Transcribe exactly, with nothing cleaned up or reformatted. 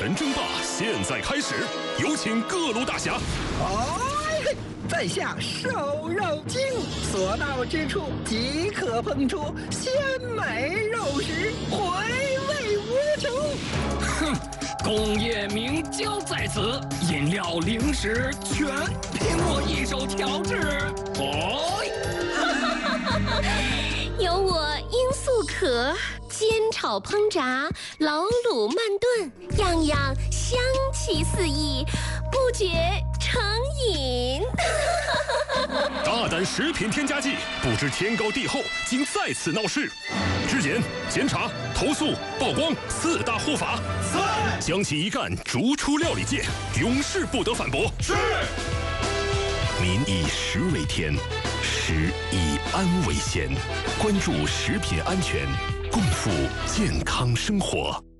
权争霸现在开始，有请各路大侠。 哎，在下瘦肉精，所到之处即可烹出鲜美肉食，回味无穷。 哼，工业名焦在此，饮料零食全凭我一手调制。哦， 有我罂粟壳，煎炒烹炸，老卤慢炖，样样香气四溢，不觉成瘾。 大胆食品添加剂，不知天高地厚，竟再次闹事。质检、检查、投诉、曝光四大护法，在将其一干逐出料理界，永世不得反驳。是。民以食为天，食以安为先。关注食品安全，共赴健康生活。